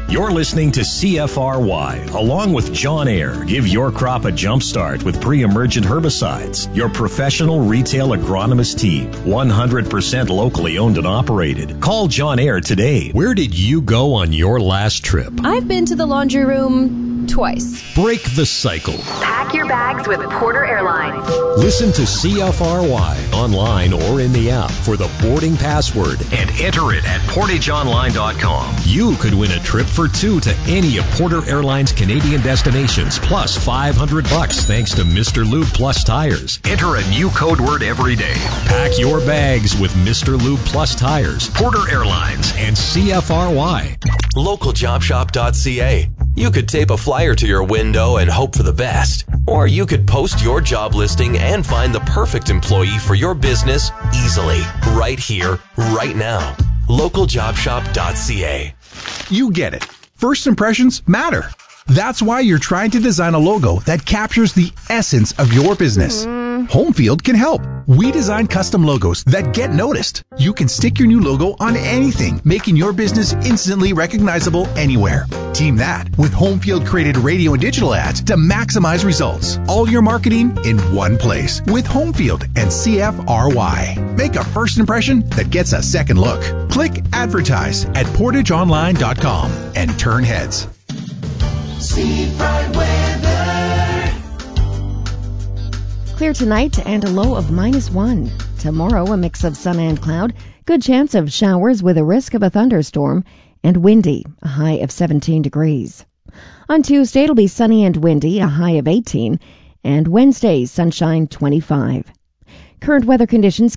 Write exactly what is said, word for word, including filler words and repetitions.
You're listening to C F R Y, along with John Ayer. Give your crop a jump start with pre-emergent herbicides. Your professional retail agronomist team, one hundred percent locally owned and operated. Call John Ayer today. Where did you go on your last trip? I've been to the laundry room twice. Break the cycle. Pack your bags with Porter Airlines. Listen to C F R Y online or in the app for the boarding password and enter it at portage online dot com. You could win a trip for two to any of Porter Airlines' Canadian destinations, plus five hundred bucks thanks to Mister Lube Plus Tires. Enter a new code word every day. Pack your bags with Mister Lube Plus Tires, Porter Airlines, and C F R Y. local job shop dot c a. You could tape a flyer to your window and hope for the best. Or you could post your job listing and find the perfect employee for your business easily, right here, right now. local job shop dot c a. You get it. First impressions matter. That's why you're trying to design a logo that captures the essence of your business. Mm. Homefield can help. We design custom logos that get noticed. You can stick your new logo on anything, making your business instantly recognizable anywhere. Team that with Homefield created radio and digital ads to maximize results. All your marketing in one place with Homefield and C F R Y. Make a first impression that gets a second look. Click advertise at portage online dot com and turn heads. Seafront weather. Clear tonight and a low of minus one. Tomorrow, a mix of sun and cloud. Good chance of showers with a risk of a thunderstorm. And windy, a high of seventeen degrees. On Tuesday, it'll be sunny and windy, a high of eighteen. And Wednesday, sunshine, twenty-five. Current weather conditions